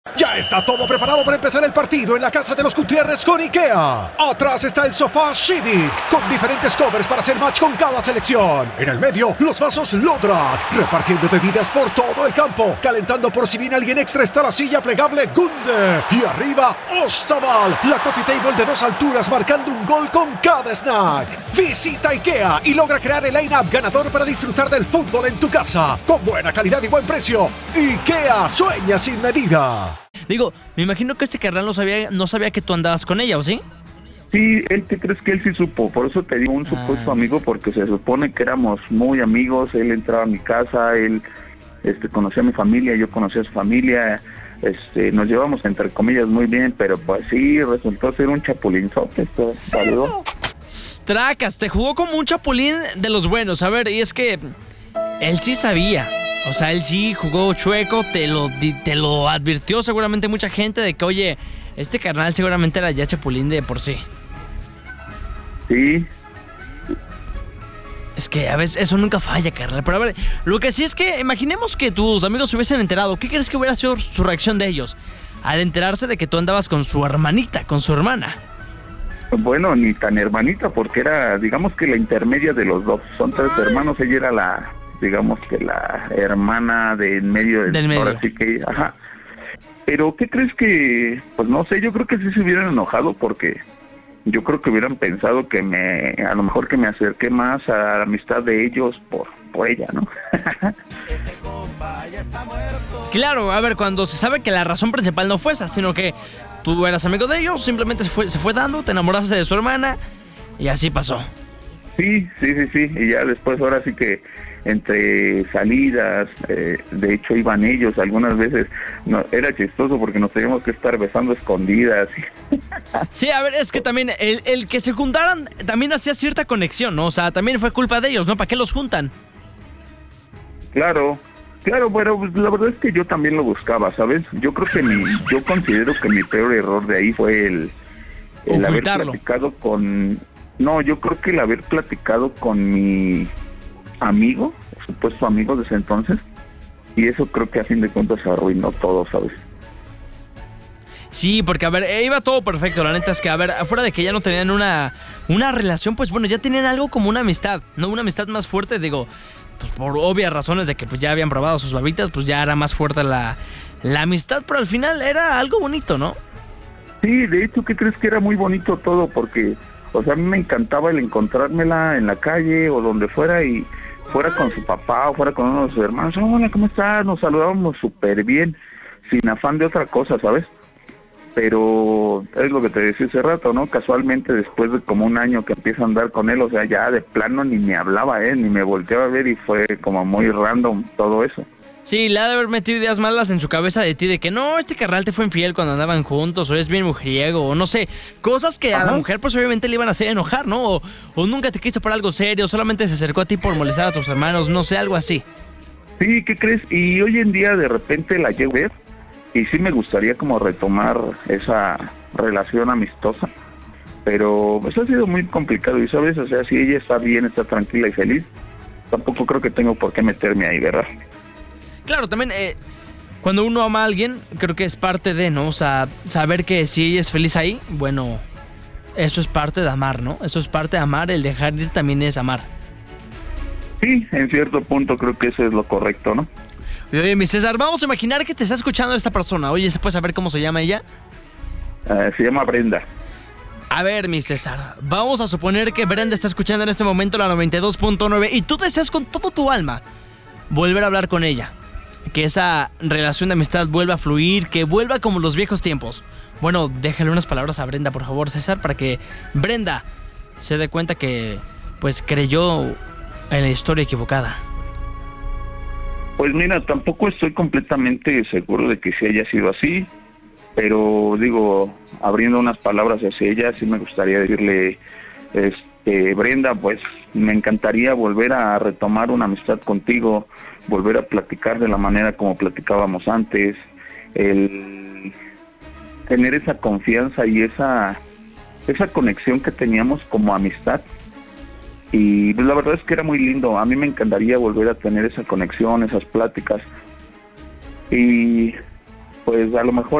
Ya está todo preparado para empezar el partido en la casa de los Gutiérrez con IKEA. Atrás está el sofá Civic, con diferentes covers para hacer match con cada selección. En el medio, los vasos Lodrat, repartiendo bebidas por todo el campo. Calentando por si viene alguien extra está la silla plegable Gunde. Y arriba, Ostaval, la coffee table de 2 alturas marcando un gol con cada snack. Visita IKEA y logra crear el line-up ganador para disfrutar del fútbol en tu casa. Con buena calidad y buen precio. IKEA sueña sin medida. Digo, me imagino que este carnal no sabía que tú andabas con ella, ¿o sí? Sí, ¿te crees que él sí supo? Por eso te digo un supuesto amigo, porque se supone que éramos muy amigos. Él entraba a mi casa, él conocía a mi familia, yo conocía a su familia, nos llevamos entre comillas muy bien, pero pues sí, resultó ser un chapulinzote. Tracas, te jugó como un chapulín de los buenos. A ver, y es que él sí sabía. O sea, él sí jugó chueco, te lo advirtió seguramente mucha gente de que, oye, este carnal seguramente era ya chapulín de por sí. Sí. Es que a veces eso nunca falla, carnal. Pero a ver, lo que sí es que imaginemos que tus amigos se hubiesen enterado. ¿Qué crees que hubiera sido su reacción de ellos al enterarse de que tú andabas con su hermanita, con su hermana? Bueno, ni tan hermanita, porque era, digamos que la intermedia de los dos. Son 3 hermanos, ella era la hermana de en medio del medio. Ahora sí que, ajá. Pero ¿qué crees que? Pues no sé, yo creo que sí se hubieran enojado, porque yo creo que hubieran pensado que a lo mejor que me acerqué más a la amistad de ellos por ella, ¿no? Claro, a ver, cuando se sabe que la razón principal no fue esa, sino que tú eras amigo de ellos, simplemente se fue dando, te enamoraste de su hermana y así pasó. Sí, y ya después ahora sí que entre salidas, de hecho iban ellos algunas veces, no, era chistoso porque nos teníamos que estar besando escondidas. Sí, a ver, es que también el que se juntaran también hacía cierta conexión, ¿no? O sea, también fue culpa de ellos, ¿no? ¿Para qué los juntan? Claro, pero pues, la verdad es que yo también lo buscaba, ¿sabes? Yo considero que mi peor error de ahí fue el haber platicado con... No, yo creo que el haber platicado con mi amigo, supuesto amigo de ese entonces, y eso creo que a fin de cuentas se arruinó todo, ¿sabes? Sí, porque a ver, iba todo perfecto, la neta es que a ver, afuera de que ya no tenían una relación, pues bueno, ya tenían algo como una amistad, ¿no? Una amistad más fuerte, digo, pues por obvias razones de que pues ya habían probado sus babitas, pues ya era más fuerte la amistad, pero al final era algo bonito, ¿no? Sí, de hecho, ¿qué crees? Que era muy bonito todo, porque, o sea, a mí me encantaba el encontrármela en la calle o donde fuera, y fuera con su papá o fuera con uno de sus hermanos. Hola, ¿cómo estás? Nos saludábamos súper bien, sin afán de otra cosa, ¿sabes? Pero es lo que te decía hace rato, ¿no? Casualmente después de como un año que empiezo a andar con él, o sea, ya de plano ni me hablaba, ni me volteaba a ver, y fue como muy random todo eso. Sí, le ha de haber metido ideas malas en su cabeza de ti, de que no, este carnal te fue infiel cuando andaban juntos, o es bien mujeriego, o no sé, cosas que a la mujer pues obviamente le iban a hacer enojar, ¿no? O nunca te quiso por algo serio, solamente se acercó a ti por molestar a tus hermanos, no sé, algo así. Sí, ¿qué crees? Y hoy en día de repente la llevo a ver, y sí me gustaría como retomar esa relación amistosa, pero pues ha sido muy complicado, y sabes, o sea, si ella está bien, está tranquila y feliz, tampoco creo que tengo por qué meterme ahí, ¿verdad? Claro, también cuando uno ama a alguien, creo que es parte de, ¿no? O sea, saber que si ella es feliz ahí, bueno, eso es parte de amar, ¿no? Eso es parte de amar, el dejar ir también es amar. Sí, en cierto punto creo que eso es lo correcto, ¿no? Oye, mi César, vamos a imaginar que te está escuchando esta persona. Oye, ¿se puede saber cómo se llama ella? Se llama Brenda. A ver, mi César, vamos a suponer que Brenda está escuchando en este momento la 92.9 y tú deseas con todo tu alma volver a hablar con ella. Que esa relación de amistad vuelva a fluir, que vuelva como los viejos tiempos. Bueno, déjale unas palabras a Brenda, por favor, César, para que Brenda se dé cuenta que, pues, creyó en la historia equivocada. Pues mira, tampoco estoy completamente seguro de que sí haya sido así, pero digo, abriendo unas palabras hacia ella, sí me gustaría decirle, Brenda, pues me encantaría volver a retomar una amistad contigo, volver a platicar de la manera como platicábamos antes, el tener esa confianza y esa conexión que teníamos como amistad. Y pues la verdad es que era muy lindo. A mí me encantaría volver a tener esa conexión, esas pláticas. Y pues a lo mejor